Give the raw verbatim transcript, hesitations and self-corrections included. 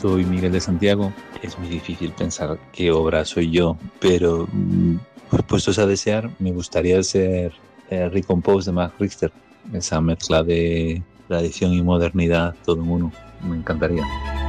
soy Miguel de Santiago. Es muy difícil pensar qué obra soy yo, pero mm, pues, puestos a desear, me gustaría ser eh, Recompose de Max Richter. Esa mezcla de tradición y modernidad, todo en uno. Me encantaría.